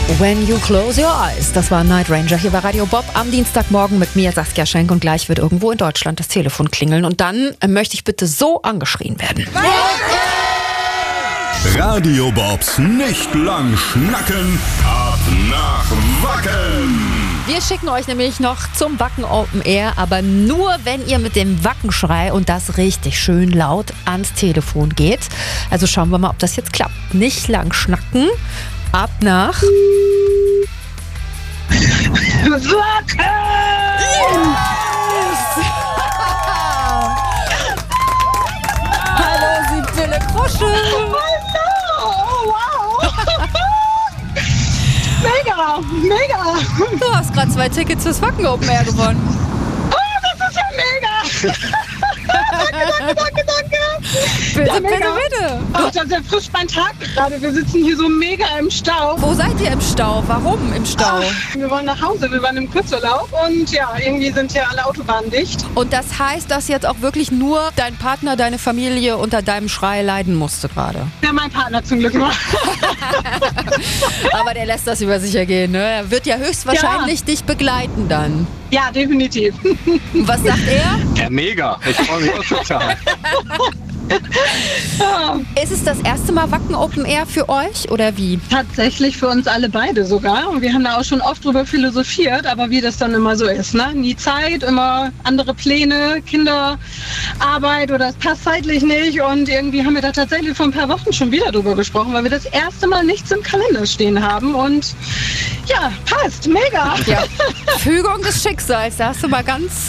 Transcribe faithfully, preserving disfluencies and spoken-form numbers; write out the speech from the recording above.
When You Close Your Eyes. Das war Night Ranger hier bei Radio Bob am Dienstagmorgen mit mir, Saskia Schenk. Und gleich wird irgendwo in Deutschland das Telefon klingeln. Und dann möchte ich bitte so angeschrien werden. Radio Bobs nicht lang schnacken, ab nach Wacken. Wir schicken euch nämlich noch zum Wacken Open Air, aber nur, wenn ihr mit dem Wackenschrei und das richtig schön laut ans Telefon geht. Also schauen wir mal, ob das jetzt klappt. Nicht lang schnacken, ab nach Wacken! Hallo, Sibylle Krusche! Oh, wow! Mega, mega! Du hast gerade zwei Tickets fürs Wacken Open Air gewonnen. Oh, das ist ja mega! Danke, danke, danke, danke! Bitte, Ja, bitte, mega. bitte. Oh, das ist frisch mein Tag gerade. Wir sitzen hier so mega im Stau. Wo seid ihr im Stau? Warum im Stau? Ach, wir wollen nach Hause, wir waren im Kurzurlaub und ja, irgendwie sind hier alle Autobahnen dicht. Und das heißt, dass jetzt auch wirklich nur dein Partner, deine Familie unter deinem Schrei leiden musste gerade. Ja, mein Partner zum Glück noch. Aber der lässt das über sich ergehen, ne? Er wird ja höchstwahrscheinlich Ja. dich begleiten dann. Ja, definitiv. Und was sagt er? Ja, mega. Ich freue mich auch total. Ist es das erste Mal Wacken Open Air für euch oder wie? Tatsächlich für uns alle beide sogar. Und wir haben da auch schon oft drüber philosophiert, aber wie das dann immer so ist, ne? Nie Zeit, immer andere Pläne, Kinderarbeit oder es passt zeitlich nicht. Und irgendwie haben wir da tatsächlich vor ein paar Wochen schon wieder drüber gesprochen, weil wir das erste Mal nichts im Kalender stehen haben. Und ja, passt, mega. Ja, Fügung des Schicksals, da hast du mal ganz